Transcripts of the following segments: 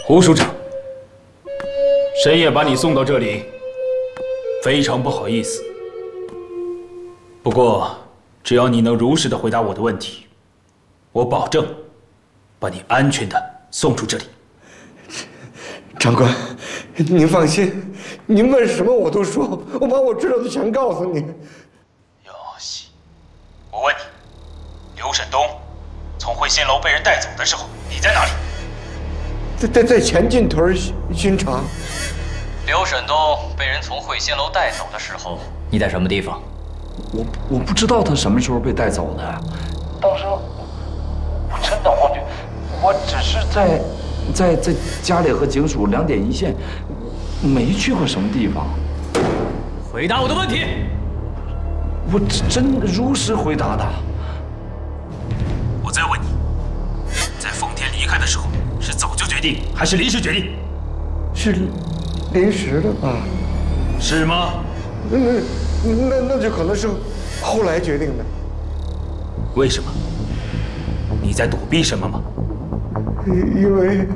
胡署长，深夜把你送到这里，非常不好意思。不过，只要你能如实的回答我的问题，我保证把你安全的送出这里。 长官，您放心，您问什么我都说，我把我知道的全告诉你。 哟西，我问你，刘沈东从汇仙楼被人带走的时候，你在哪里？ 在前进屯巡查。 刘沈东被人从汇仙楼带走的时候，你在什么地方？ 我不知道他什么时候被带走的，当时我真的忘记，我只是在家里和警署2点一线，没去过什么地方。 回答我的问题。 我真如实回答的。 我再问你，在奉天离开的时候，是早就决定还是临时决定？ 是临时的吧？ 是吗？ 那就可能是后来决定的。 为什么？你在躲避什么吗？ 因为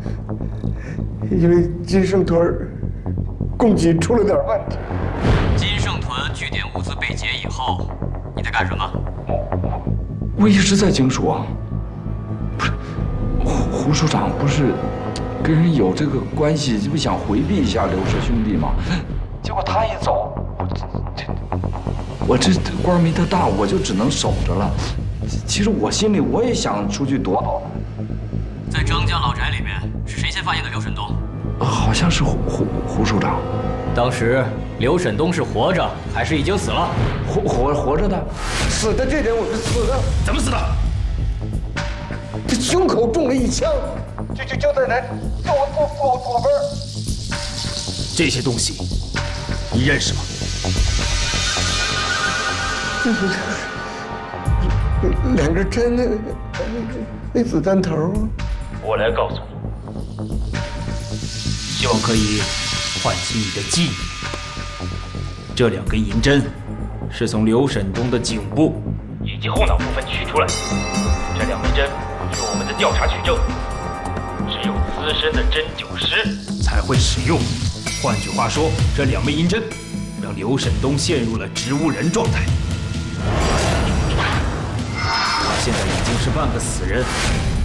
金盛屯供给出了点问题。 金盛屯据点物资被劫以后，你在干什么？ 我一直在警署啊。不是，胡署长不是跟人有这个关系，就不想回避一下刘氏兄弟吗？结果他一走，我这官没他大，我就只能守着了。其实我心里我也想出去躲躲。 在张家老宅里面，是谁先发现的刘沈东？ 好像是胡署长。 当时刘沈东是活着还是已经死了？ 活着的。 死的这点我是死的。 怎么死的？ 这胸口中了一枪，就在那左边。 这些东西你认识吗？ 2根针，那子弹头。 我来告诉你，希望可以唤起你的记忆。这2根银针是从刘沈东的颈部以及后脑部分取出来的。这2枚针据我们的调查取证，只有资深的针灸师才会使用。换句话说，这2枚银针让刘沈东陷入了植物人状态。他现在已经是半个死人。